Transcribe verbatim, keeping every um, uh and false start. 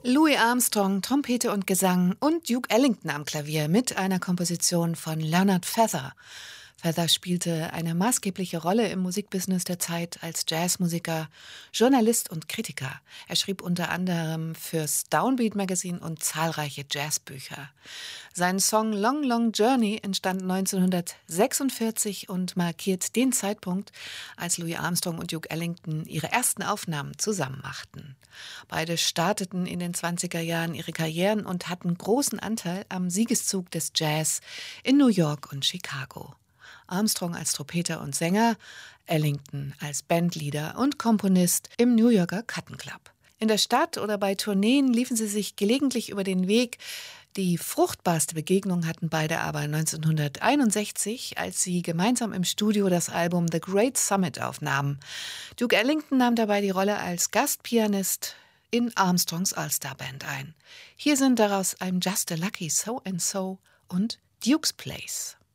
Louis Armstrong, Trompete und Gesang und Duke Ellington am Klavier mit einer Komposition von Leonard Feather. Feather spielte eine maßgebliche Rolle im Musikbusiness der Zeit als Jazzmusiker, Journalist und Kritiker. Er schrieb unter anderem fürs Downbeat Magazine und zahlreiche Jazzbücher. Sein Song Long Long Journey entstand neunzehnhundertsechsundvierzig und markiert den Zeitpunkt, als Louis Armstrong und Duke Ellington ihre ersten Aufnahmen zusammen machten. Beide starteten in den zwanziger Jahren ihre Karrieren und hatten großen Anteil am Siegeszug des Jazz in New York und Chicago. Armstrong als Trompeter und Sänger, Ellington als Bandleader und Komponist im New Yorker Cotton Club. In der Stadt oder bei Tourneen liefen sie sich gelegentlich über den Weg. Die fruchtbarste Begegnung hatten beide aber neunzehnhunderteinundsechzig, als sie gemeinsam im Studio das Album The Great Summit aufnahmen. Duke Ellington nahm dabei die Rolle als Gastpianist in Armstrongs All-Star-Band ein. Hier sind daraus I'm Just a Lucky So and So und Duke's Place.